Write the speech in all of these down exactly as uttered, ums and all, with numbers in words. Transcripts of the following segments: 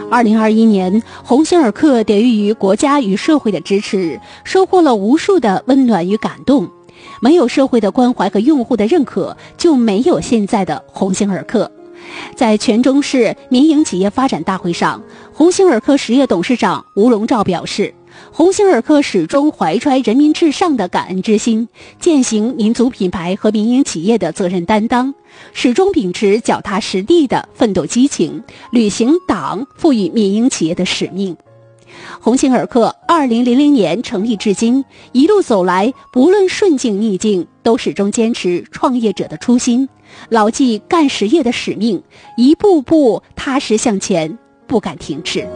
二零二一年，鸿星尔克得益于国家与社会的支持，收获了无数的温暖与感动。没有社会的关怀和用户的认可，就没有现在的鸿星尔克。在全中市民营企业发展大会上，鸿星尔克实业董事长吴荣照表示，鸿星尔克始终怀揣人民至上的感恩之心，践行民族品牌和民营企业的责任担当，始终秉持脚踏实地的奋斗激情，履行党赋予民营企业的使命。鸿星尔克二零零零年成立至今，一路走来，不论顺境逆境，都始终坚持创业者的初心，牢记干实业的使命，一步步踏实向前，不敢停滞。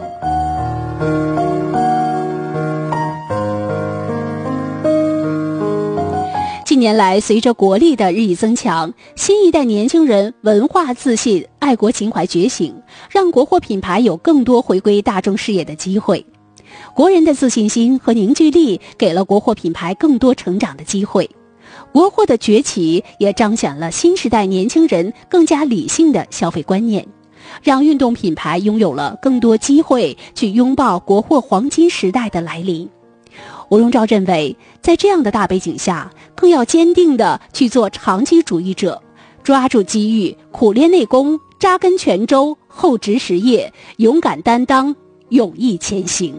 近年来，随着国力的日益增强，新一代年轻人文化自信、爱国情怀觉醒，让国货品牌有更多回归大众视野的机会。国人的自信心和凝聚力给了国货品牌更多成长的机会。国货的崛起也彰显了新时代年轻人更加理性的消费观念，让运动品牌拥有了更多机会去拥抱国货黄金时代的来临。吴荣照认为，在这样的大背景下，更要坚定地去做长期主义者，抓住机遇，苦练内功，扎根泉州，厚植实业，勇敢担当，勇毅前行。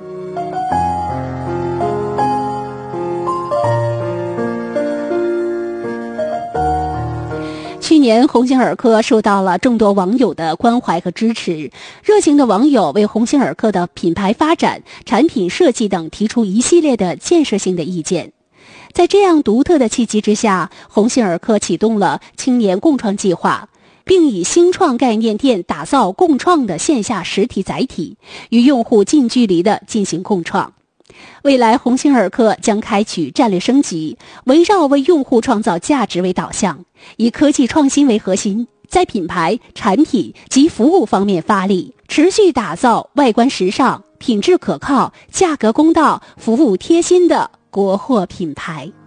去年，鸿星尔克受到了众多网友的关怀和支持，热情的网友为鸿星尔克的品牌发展、产品设计等提出一系列的建设性的意见。在这样独特的契机之下，鸿星尔克启动了青年共创计划，并以新创概念店打造共创的线下实体载体，与用户近距离的进行共创。未来，鸿星尔克将开启战略升级，围绕为用户创造价值为导向，以科技创新为核心，在品牌、产品及服务方面发力，持续打造外观时尚、品质可靠、价格公道、服务贴心的国货品牌。